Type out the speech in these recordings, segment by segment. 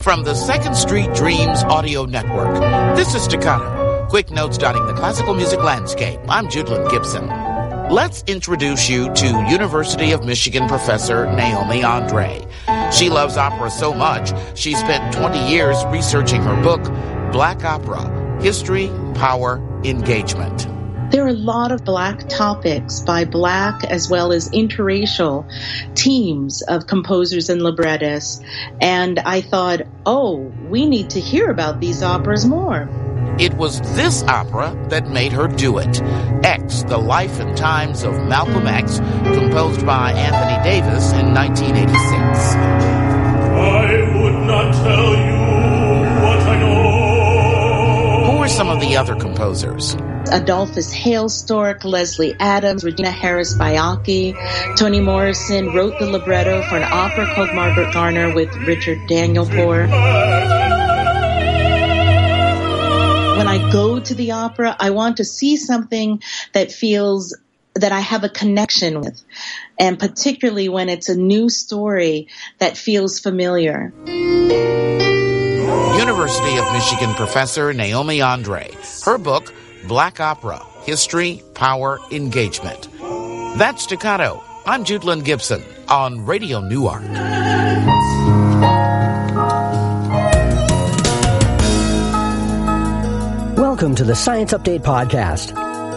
From the Second Street Dreams Audio Network, this is Staccato. Quick notes dotting the classical music landscape. I'm Judlin Gibson. Let's introduce you to University of Michigan professor Naomi Andre. She loves opera so much, she spent 20 years researching her book, Black Opera, History, Power, Engagement. There are a lot of Black topics by Black as well as interracial teams of composers and librettists. And I thought, we need to hear about these operas more. It was this opera that made her do it. X, The Life and Times of Malcolm X, composed by Anthony Davis in 1986. I would not tell you what I know. Who are some of the other composers? Adolphus Hailstork, Leslie Adams, Regina Harris Baiocchi, Toni Morrison wrote the libretto for an opera called Margaret Garner with Richard Danielpour. When I go to the opera, I want to see something that feels that I have a connection with, and particularly when it's a new story that feels familiar. University of Michigan professor Naomi Andre. Her book, Black Opera, History, Power, Engagement. That's Staccato. I'm Judlin Gibson on Radio Newark. Welcome to the Science Update Podcast.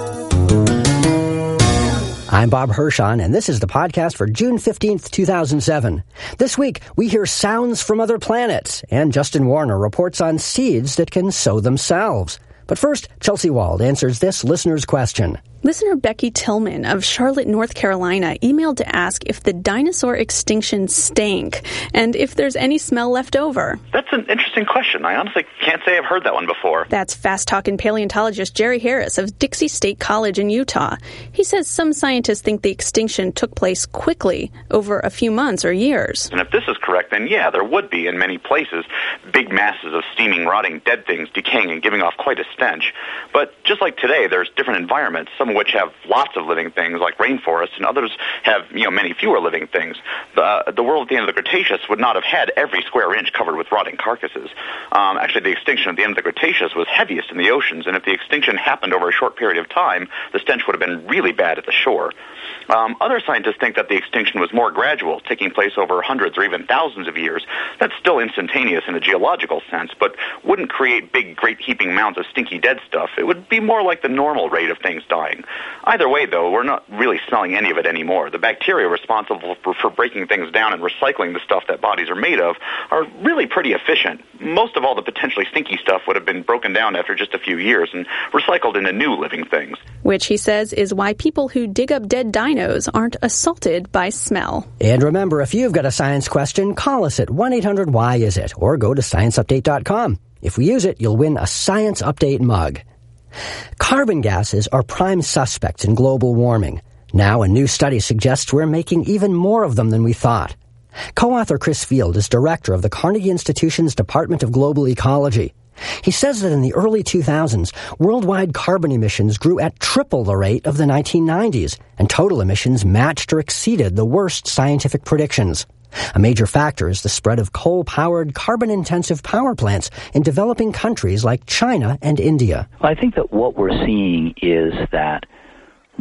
I'm Bob Hirschon, and this is the podcast for June 15th, 2007. This week, we hear sounds from other planets, and Justin Warner reports on seeds that can sow themselves. But first, Chelsea Wald answers this listener's question. Listener Becky Tillman of Charlotte, North Carolina, emailed to ask if the dinosaur extinction stank and if there's any smell left over. That's an interesting question. I honestly can't say I've heard that one before. That's fast-talking paleontologist Jerry Harris of Dixie State College in Utah. He says some scientists think the extinction took place quickly, over a few months or years. And if this is correct, then yeah, there would be, in many places, big masses of steaming, rotting, dead things decaying and giving off quite a stench. But just like today, there's different environments, some of which have lots of living things, like rainforests, and others have, many fewer living things. The world at the end of the Cretaceous would not have had every square inch covered with rotting carcasses. Actually, the extinction at the end of the Cretaceous was heaviest in the oceans, and if the extinction happened over a short period of time, the stench would have been really bad at the shore. Other scientists think that the extinction was more gradual, taking place over hundreds or even thousands of years. That's still instantaneous in a geological sense, but wouldn't create big, great heaping mounds of stinky dead stuff. It would be more like the normal rate of things dying. Either way, though, we're not really smelling any of it anymore. The bacteria responsible for breaking things down and recycling the stuff that bodies are made of are really pretty efficient. Most of all the potentially stinky stuff would have been broken down after just a few years and recycled into new living things. Which, he says, is why people who dig up dead dinos aren't assaulted by smell. And remember, if you've got a science question, call us at 1-800-WHY-IS-IT or go to ScienceUpdate.com. If we use it, you'll win a Science Update mug. Carbon gases are prime suspects in global warming. Now, a new study suggests we're making even more of them than we thought. Co-author Chris Field is director of the Carnegie Institution's Department of Global Ecology. He says that in the early 2000s, worldwide carbon emissions grew at triple the rate of the 1990s, and total emissions matched or exceeded the worst scientific predictions. A major factor is the spread of coal-powered, carbon-intensive power plants in developing countries like China and India. I think that what we're seeing is that